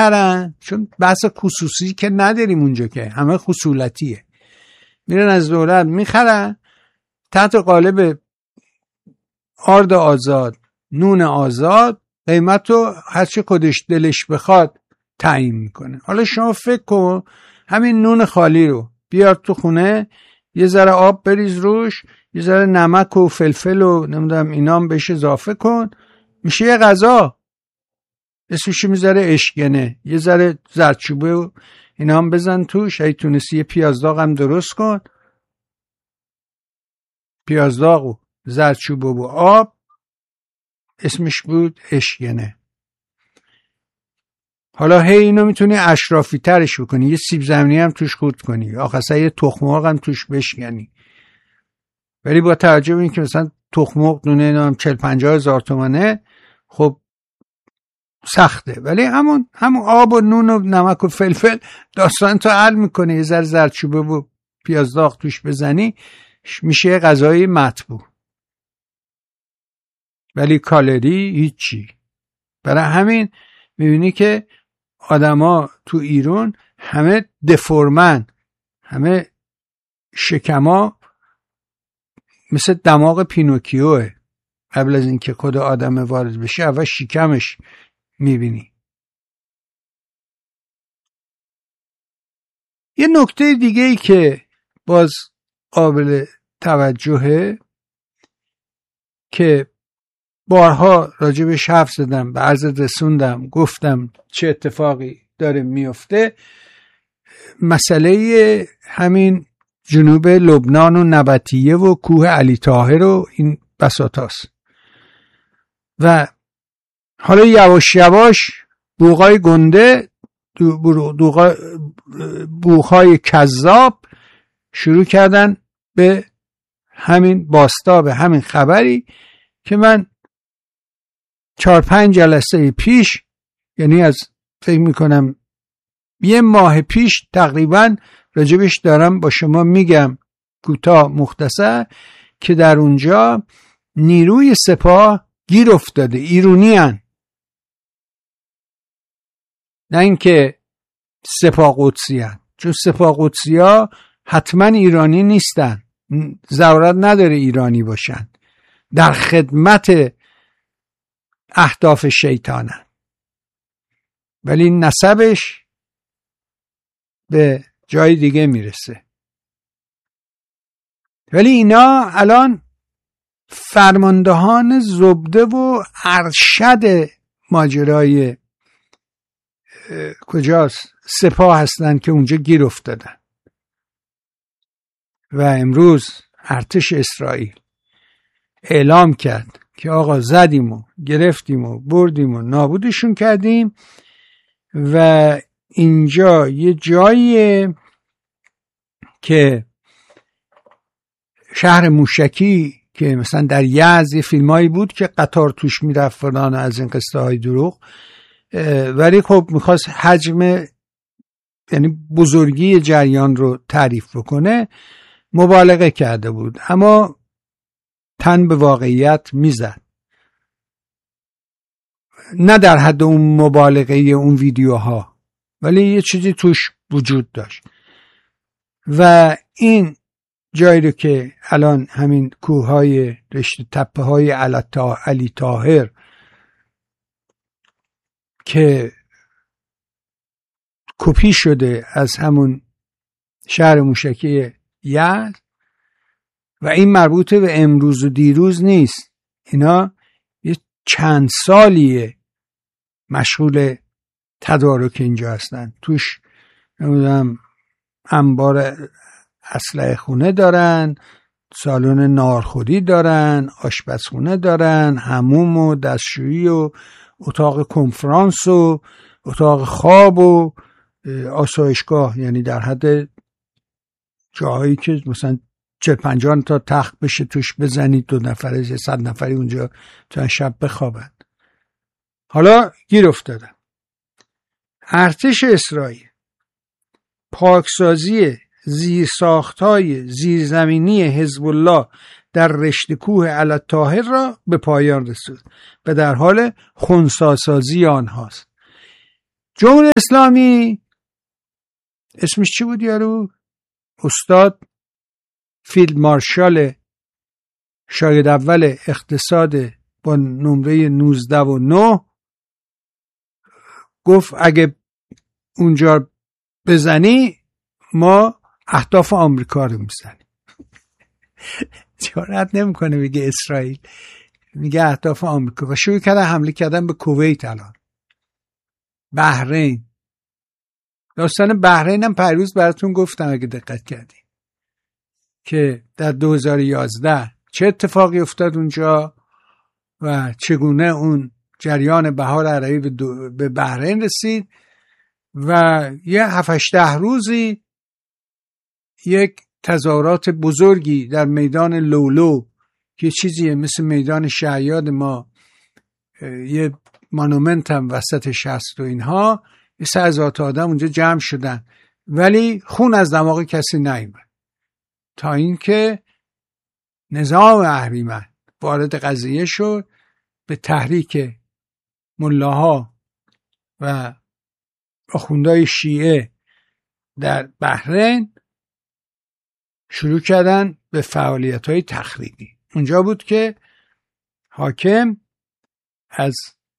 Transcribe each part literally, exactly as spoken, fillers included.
میخرن، چون بحث خصوصی که نداریم اونجا، که همه خصولتیه، میرن از دولت میخرن تحت قالب آرد آزاد، نون آزاد، قیمت رو هرچی خودش دلش بخواد تعیین میکنه. حالا شما فکر کن همین نون خالی رو بیار تو خونه، یه ذره آب بریز روش، یه ذره نمک و فلفل و نمیدونم اینام بهش اضافه کن، میشه یه غذا. اسمش میذاره اشگنه، یه ذره زردچوبه و اینا هم بزن توش، اگه تونستی یه پیازداغ هم درست کن، پیازداغ و زردچوبه و آب، اسمش بود اشگنه. حالا هی اینو میتونی اشرافی ترش بکنی، یه سیب زمینی هم توش خورد کنی، آخرسا یه تخم مرغ هم توش بشکنی. ولی با توجه به اینکه مثلا تخم مرغ دونه نام چهل پنجاه هزار تومنه، خب سخته، ولی همون همون آب و نون و نمک و فلفل داستان تو حل میکنه. یه ذره زردچوبه و پیازداغ توش بزنی، میشه غذای مطبوع، ولی کالری هیچی. برای همین میبینی که آدما تو ایران همه دفورمن، همه شکما مثل دماغ پینوکیوه. قبل از اینکه خود آدم وارد بشه اول شکمش میبینی. یه نکته دیگه ای که باز قابل توجهه که بارها راجبش حرف زدم، به عرضت رسوندم، گفتم چه اتفاقی داره میفته، مسئله همین جنوب لبنان و نبطیه و کوه علی طاهر و این بساطاست. و حالا یواش یواش بوقای گنده، بوقای کذاب شروع کردن به همین باستا، به همین خبری که من چهار پنج جلسه پیش، یعنی از فکر میکنم یه ماه پیش تقریبا راجبش دارم با شما میگم کوتاه مختصر، که در اونجا نیروی سپاه گیر افتاده، ایرانی هن، نه اینکه سپاه قدسی هن، چون سپاه قدسی ها حتما ایرانی نیستن، ضرورت نداره ایرانی باشن، در خدمت اهداف شیطانن، ولی نسبش به جای دیگه میرسه. ولی اینا الان فرماندهان زبده و ارشد ماجرای کجاست سپاه هستن که اونجا گیر افتادن. و امروز ارتش اسرائیل اعلام کرد که آقا زدیم و گرفتیم و بردیم و نابودشون کردیم. و اینجا یه جاییه که شهر موشکی که مثلا در یزد یه فیلمایی بود که قطار توش میرفت فلان، از این قصه های دروغ، ولی خب میخواست حجم یعنی بزرگی جریان رو تعریف بکنه، مبالغه کرده بود، اما تن به واقعیت میزد، نه در حد اون مبالغه اون ویدیوها، ولی یه چیزی توش وجود داشت. و این جایی رو که الان همین کوههای رشته تپه های علی طاهر که کپی شده از همون شهر موشکی یزد، و این مربوط به امروز و دیروز نیست، اینا یه چند سالیه مشغول تدارک اینجا هستن. توش نمیدونم انبار اسلحه خونه دارن، سالن نارخوری دارن، آشپزخونه دارن، حموم و دستشویی و اتاق کنفرانس و اتاق خواب و آسایشگاه، یعنی در حد جاهایی که مثلا چهل پنجاه تا تخت بشه توش بزنید، دو نفره صد نفری اونجا تا شب بخوابن. حالا گیر افتادن. ارتش اسرائیل پاکسازی زیرساخت‌های زیرزمینی حزب الله در رشته کوه علی طاهر را به پایان رسوند و در حال خنثی‌سازی آنهاست. جمهوری اسلامی اسمش چی بود یارو؟ استاد فیلد مارشال شاگرد اول اقتصاد با نمره نوزده و نه گفت اگه اونجا بزنی ما اهداف آمریکا رو میزنیم. جرئت نمیکنه بگه اسرائیل، میگه اهداف آمریکا. و شروع کردن حمله کردن به کویت، الان بحرین. داستان بحرین هم پیروز براتون گفتم اگه دقت کردی که در دو هزار و یازده چه اتفاقی افتاد اونجا و چگونه اون جریان بهار عربی به بحرین رسید و یه هفت ده روزی یک تظاهرات بزرگی در میدان لولو که چیزیه مثل میدان شهیاد ما، یه مانومنت هم وسطش هست و اینها، یه سه هزار تا آدم اونجا جمع شدن ولی خون از دماغ کسی نیامد تا اینکه نظام اهریمن وارد قضیه شد، به تحریک ملاها و آخوندهای شیعه در بحرین شروع کردن به فعالیت‌های تخریبی. اونجا بود که حاکم از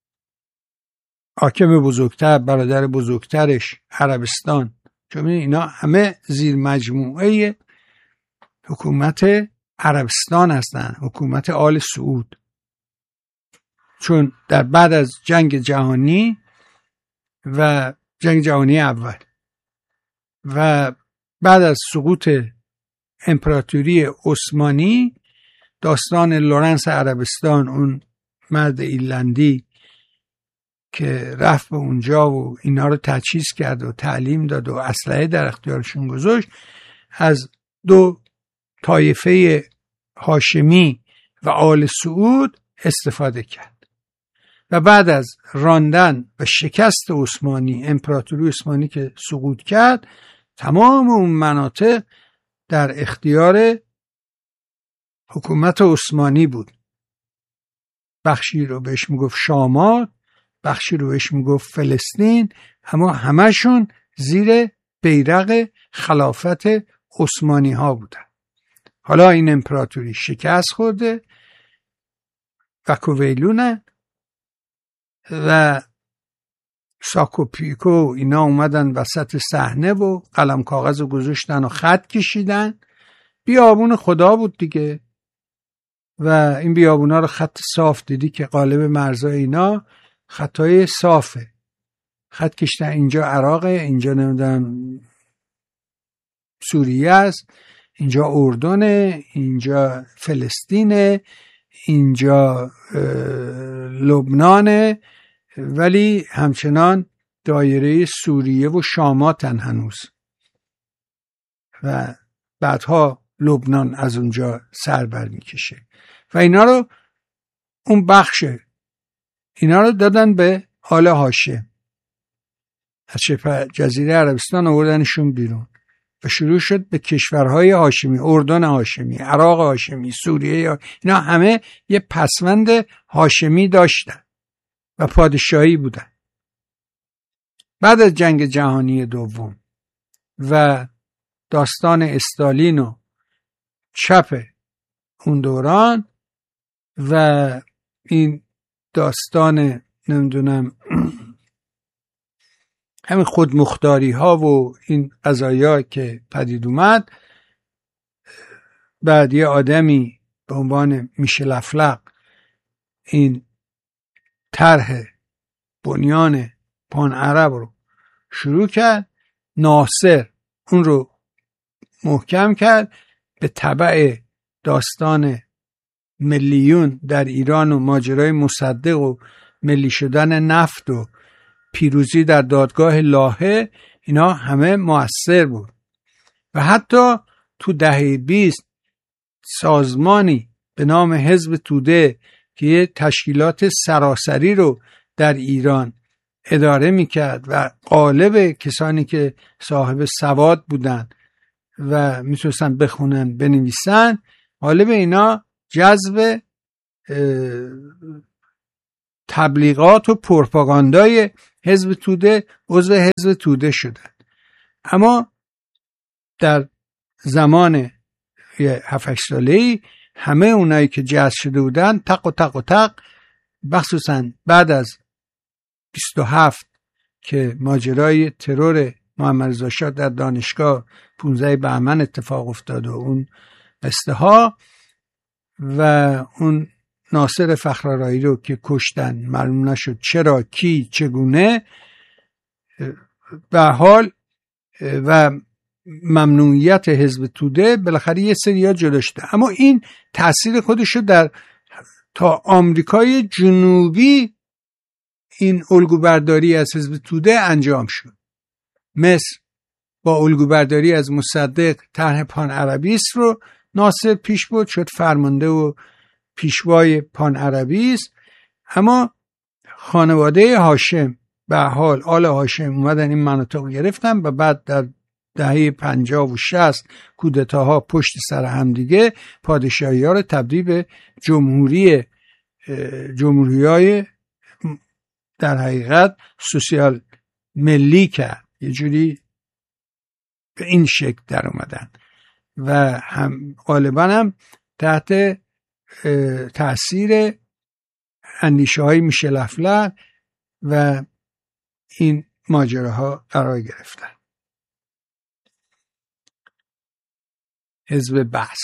حاکم بزرگتر، برادر بزرگترش عربستان، چون اینا همه زیر مجموعه حکومت عربستان هستن، حکومت آل سعود، چون در بعد از جنگ جهانی و جنگ جهانی اول و بعد از سقوط امپراتوری عثمانی، داستان لورنس عربستان، اون مرد ایرلندی که رفت به اونجا و اینا رو تجهیز کرد و تعلیم داد و اسلحه در اختیارشون گذاشت، از دو طایفه هاشمی و آل سعود استفاده کرد و بعد از راندن و شکست عثمانی، امپراتوری عثمانی که سقوط کرد، تمام اون مناطق در اختیار حکومت عثمانی بود. بخشی رو بهش میگفت شامات، بخشی رو بهش میگفت فلسطین، اما همشون زیر بیرق خلافت عثمانی ها بودن. حالا این امپراتوری شکست خورده و کویلونه و ساکو پیکو اینا اومدن وسط صحنه و قلم کاغذ رو گذاشتن و خط کشیدن. بیابون خدا بود دیگه و این بیابونا رو خط صاف دیدی که قالب مرزای اینا خطای صافه، خط کشیدن اینجا عراقه، اینجا نمیدونم سوریه است، اینجا اردنه، اینجا فلسطینه، اینجا لبنانه، ولی همچنان دایره سوریه و شاماتن هنوز و بعدها لبنان از اونجا سر بر میکشه و اینا رو اون بخشه اینا رو دادن به آل هاشم، از شبه جزیره عربستان آوردنشون بیرون و شروع شد به کشورهای هاشمی، اردن هاشمی، عراق هاشمی، سوریه، اینا همه یه پسوند هاشمی داشتن و پادشاهی بودن. بعد از جنگ جهانی دوم و داستان استالین و چپ اون دوران و این داستان نمیدونم همین خودمختاری ها و این قضایا که پدید اومد، بعد یه آدمی به عنوان میشل افلق این طرح بنیان پان عرب رو شروع کرد، ناصر اون رو محکم کرد، به تبع داستان ملیون در ایران و ماجرای مصدق و ملی شدن نفت و پیروزی در دادگاه لاهه، اینا همه مؤثر بود. و حتی تو دهه بیست سازمانی به نام حزب توده که یه تشکیلات سراسری رو در ایران اداره میکرد و غالب کسانی که صاحب سواد بودن و میتونستن بخونن بنویسن، غالب اینا جذب تبلیغات و پروپاگاندای حزب توده عضو حزب توده شدن. اما در زمان هفت هشت ساله‌ای همه اونایی که جذب شده بودن تق و تق و تق، مخصوصا بعد از بیست و هفت که ماجرای ترور محمد رضا شاه در دانشگاه پانزده بهمن اتفاق افتاد و اون قصه ها و اون ناصر فخرآرایی رو که کشتن، معلوم نشد چرا، کی، چگونه، به حال و ممنوعیت حزب توده بالاخره یه سریا جدا شده. اما این تأثیر خودشو در تا آمریکای جنوبی این الگوبرداری از حزب توده انجام شد. مصر با الگوبرداری از مصدق طرح پان عربیست رو ناصر پیش برد، شد فرمانده و پیشوای پان عربیست. اما خانواده هاشم به حال آل هاشم اومدن این مناطق گرفتن و بعد در دهه پنجاه و شصت کودتاها پشت سر هم دیگه پادشاهی ها رو تبدیل به جمهوری جمهوری های در حقیقت سوسیال ملی کرد. یه جوری به این شکل در اومدن و هم غالبا هم تحت تأثیر اندیشه های میشل افلر و این ماجراها قرار گرفتن. حزب بعث.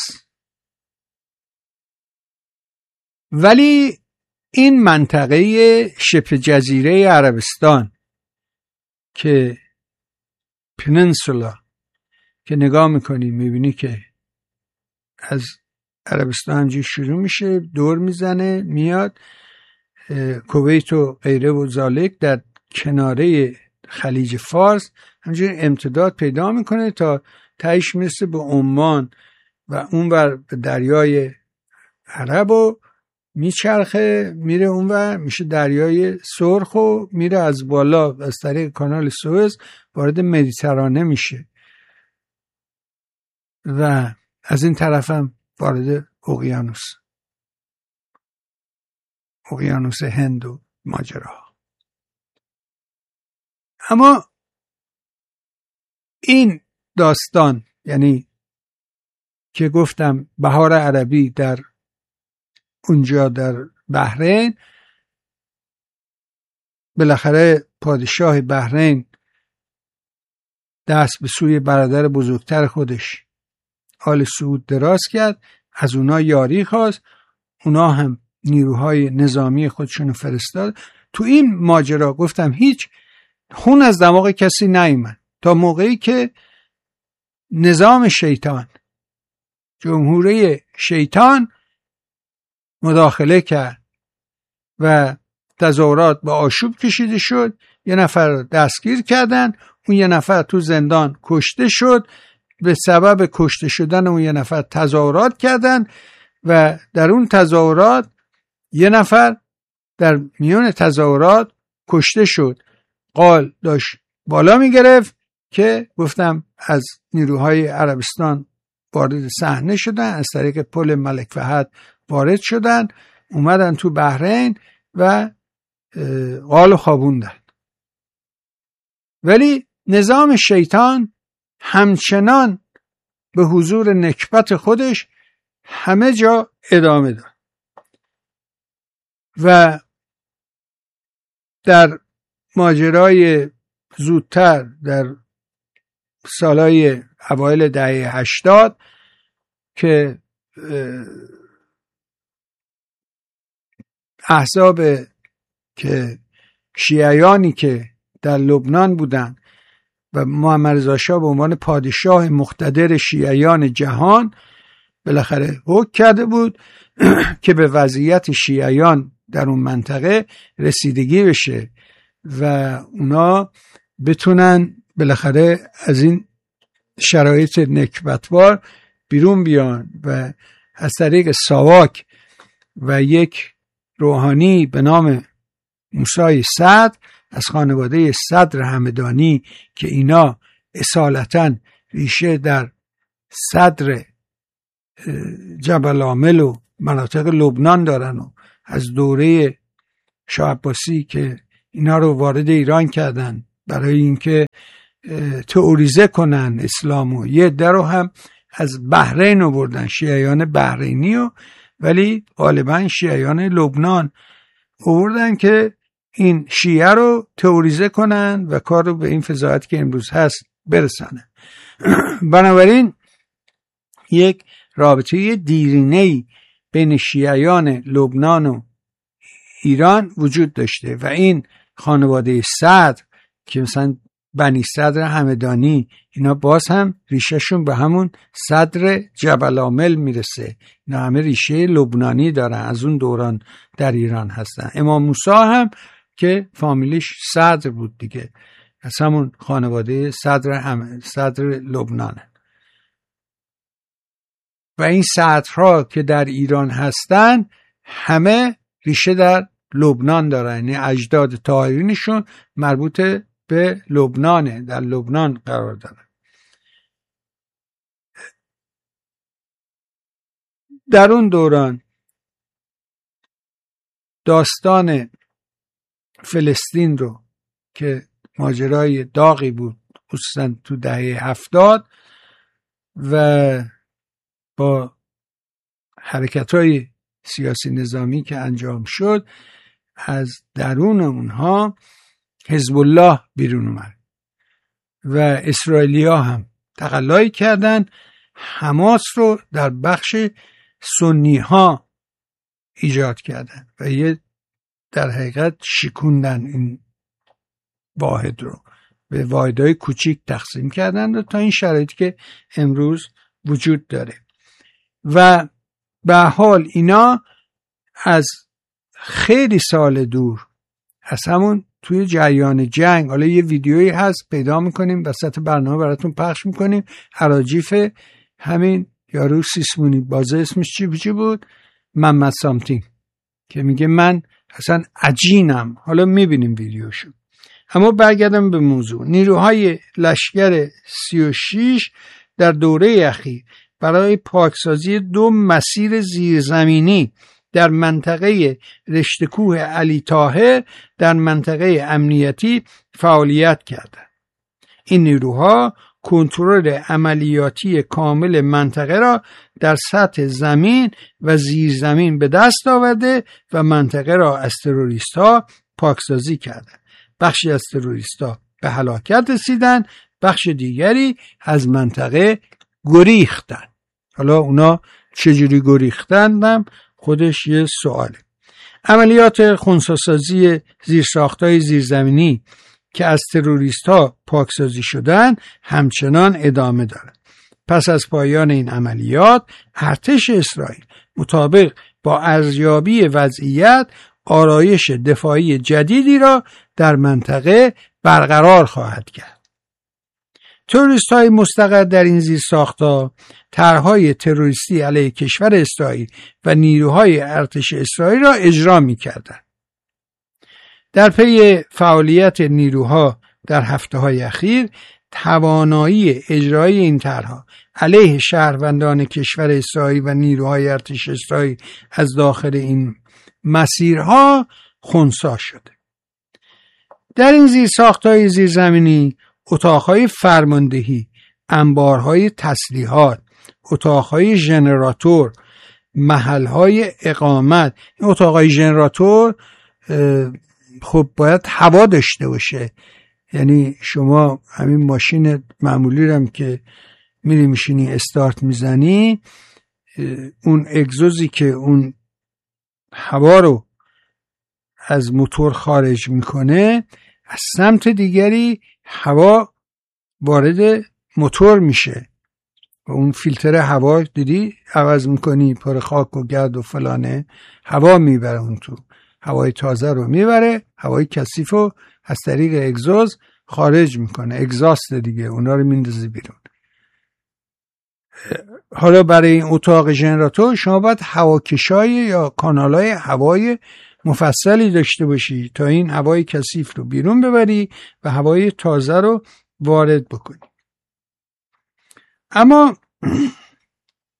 ولی این منطقه شبه جزیره عربستان که پنینسولا که نگاه میکنی میبینی که از عربستان همجوری شروع میشه، دور میزنه میاد کویت و غیره و ذالک در کناره خلیج فارس همجوری امتداد پیدا میکنه تا تهش میرسه به عمان و اونور به دریای عرب و میچرخه میره اونور میشه دریای سرخ و میره از بالا از طریق کانال سوئز وارد مدیترانه میشه و از این طرف هم وارد اقیانوس اقیانوس هند و ماجرا. اما این داستان، یعنی که گفتم بهار عربی در اونجا در بحرین، بالاخره پادشاه بحرین دست به سوی برادر بزرگتر خودش آل سعود دراز کرد، از اونا یاری خواست، اونا هم نیروهای نظامی خودشونو فرستاد. تو این ماجرا گفتم هیچ خون از دماغ کسی نیامد تا موقعی که نظام شیطان، جمهوری شیطان مداخله کرد و تظاهرات با آشوب کشیده شد. یه نفر رو دستگیر کردن، اون یه نفر تو زندان کشته شد. به سبب کشته شدن اون یه نفر تظاهرات کردن و در اون تظاهرات یه نفر در میان تظاهرات کشته شد. قال داشت بالا می گرفت که گفتم از نیروهای عربستان وارد صحنه شدن، از طریق پل ملک فهد وارد شدن، اومدن تو بحرین و قال خوابوندن. ولی نظام شیطان همچنان به حضور نکبت خودش همه جا ادامه داد و در ماجرای زودتر در سالهای اوایل دهه هشتاد که احزاب که شیعیانی که در لبنان بودن و محمد رضا شاه به عنوان پادشاه مقتدر شیعیان جهان بالاخره حکم کرده بود که به وضعیت شیعیان در اون منطقه رسیدگی بشه و اونا بتونن بالاخره از این شرایط نکبتبار بیرون بیان و از طریق ساواک و یک روحانی به نام موسی صدر از خانواده صدر همدانی که اینا اصالتاً ریشه در صدر جبل عامل و مناطق لبنان دارن و از دوره شاه عباسی که اینا رو وارد ایران کردن برای اینکه تئوریزه کنن اسلامو، یه در رو هم از بحرین آوردن، شیعیان بحرینی و ولی غالبا شیعیان لبنان آوردن که این شیعه رو تئوریزه کنن و کار رو به این فضاحت که امروز هست برسانن. بنابراین یک رابطه دیرینه‌ای بین شیعیان لبنان و ایران وجود داشته و این خانواده صدر که مثلا بنی صدر همدانی، اینا باز هم ریشهشون به همون صدر جبل عامل میرسه، اینا همه ریشه لبنانی دارن، از اون دوران در ایران هستن. امام موسی هم که فامیلیش صدر بود دیگه، از همون خانواده صدر هم صدر لبنانه. و این صدرها که در ایران هستن همه ریشه در لبنان دارن، یعنی اجداد طاهرینشون مربوط به لبنانه، در لبنان قرار دارن. در اون دوران داستان فلسطین رو که ماجرای داغی بود خصوصا تو دهه هفتاد و با حرکت‌های سیاسی نظامی که انجام شد، از درون اونها حزب الله بیرون اومد و اسرائیلی‌ها هم تقلایی کردن، حماس رو در بخش سنی‌ها ایجاد کردن و یه در حقیقت شکوندن این واحد رو به واحدهای کوچیک تقسیم کردن و تا این شرایطی که امروز وجود داره. و به حال اینا از خیلی سال دور، از همون توی جریان جنگ، حالا یه ویدیویی هست پیدا میکنیم وسط برنامه براتون پخش میکنیم، اراجیف همین یارو سیسمونی بازه اسمش چی چی بود، محمد سامتین، که میگه من اصلا عجینم. حالا میبینیم ویدیوشو. اما برگردم به موضوع. نیروهای لشکر سی و شش در دوره اخیر برای پاکسازی دو مسیر زیرزمینی در منطقه رشته‌کوه علی طاهر در منطقه امنیتی فعالیت کردند. این نیروها کنترل عملیاتی کامل منطقه را در سطح زمین و زیرزمین به دست آورده و منطقه را از تروریست‌ها پاکسازی کردند. بخشی از تروریست‌ها به هلاکت رسیدند، بخش دیگری از منطقه گریختند. حالا اونا چجوری گریختند خودش یه سواله. عملیات خنثی‌سازی زیرساخت‌های زیرزمینی که از تروریست‌ها پاکسازی شدن همچنان ادامه دارد. پس از پایان این عملیات، ارتش اسرائیل مطابق با ارزیابی وضعیت آرایش دفاعی جدیدی را در منطقه برقرار خواهد کرد. تروریست‌های مستقر در این زیرساخت‌ها طرح‌های تروریستی علیه کشور اسرائیل و نیروهای ارتش اسرائیل را اجرا می‌کردند. در پی فعالیت نیروها در هفته‌های اخیر، توانایی اجرای این طرح‌ها علیه شهروندان کشور اسرائیل و نیروهای ارتش اسرائیل از داخل این مسیرها خنثی شده. در این زیرساخت‌های زیرزمینی اتاق‌های فرماندهی، انبارهای تسلیحات، اتاق‌های ژنراتور، محل‌های اقامت. این اتاق‌های ژنراتور خب باید هوا داشته باشه، یعنی شما همین ماشین معمولی رو هم که میری میشینی استارت میزنی، اون اگزوزی که اون هوا رو از موتور خارج میکنه، از سمت دیگری هوا وارد موتور میشه و اون فیلتر هوا دیدی عوض میکنی، پر خاک و گرد و فلانه، هوا میبره اون تو، هوای تازه رو میبره، هوای کثیف رو از طریق اگزوز خارج میکنه، اگزاست دیگه، اونا رو میندازه بیرون. حالا برای این اتاق ژنراتور شما باید هواکشای یا کانالای هوای مفصلی داشته باشی تا این هوای کثیف رو بیرون ببری و هوای تازه رو وارد بکنی. اما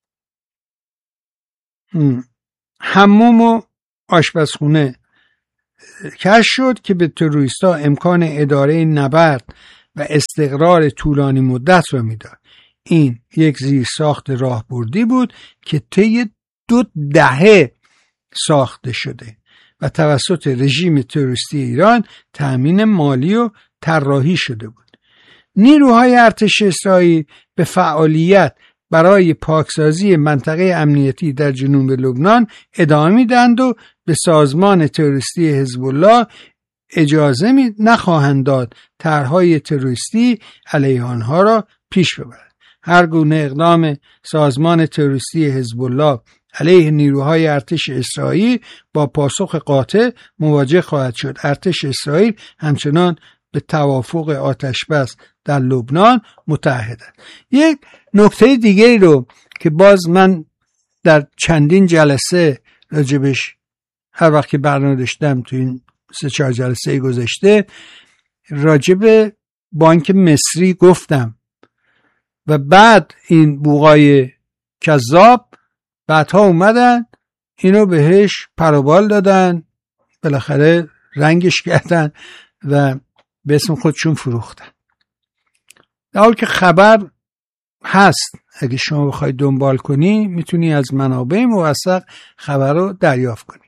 حموم و آشپزخونه کشف شد که به تروریست‌ها امکان اداره نبرد و استقرار طولانی مدت را میداد. این یک زیرساخت راهبردی بود که طی دو دهه ساخته شده و توسط رژیم تروریستی ایران تأمین مالی و طراحی شده بود. نیروهای ارتش اسرائیل به فعالیت برای پاکسازی منطقه امنیتی در جنوب لبنان ادامه میدند و به سازمان تروریستی حزب الله اجازه می نخواهند داد طرحهای تروریستی علیه آنها را پیش ببرد. هر گونه اقدام سازمان تروریستی حزب الله علیه نیروهای ارتش اسرائیل با پاسخ قاطع مواجه خواهد شد. ارتش اسرائیل همچنان به توافق آتشبس در لبنان متعهد است. یک نکته دیگه رو که باز من در چندین جلسه راجبش هر وقت که برنامه داشتم تو این سه چهار جلسه گذشته راجب بانک مصری گفتم و بعد این بوقای کذاب بعدها اومدن اینو بهش پروبال دادن، بالاخره رنگش کردن و به اسم خودشون فروختن. در حالی که خبر هست، اگه شما بخوای دنبال کنی میتونی از منابع موثق خبر رو دریافت کنی.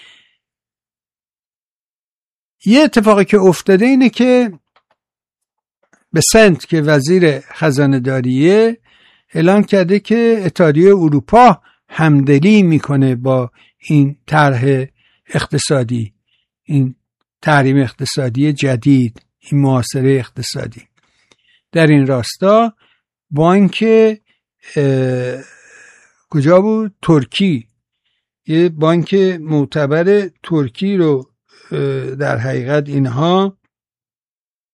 یه اتفاقی که افتاده اینه که بسنت که وزیر خزانه داریه اعلام کرده که اتحادیه اروپا همدلی میکنه با این طرح اقتصادی، این تحریم اقتصادی جدید، این محاصره اقتصادی. در این راستا بانک کجا بود؟ ترکی، یه بانک معتبر ترکی رو در حقیقت اینها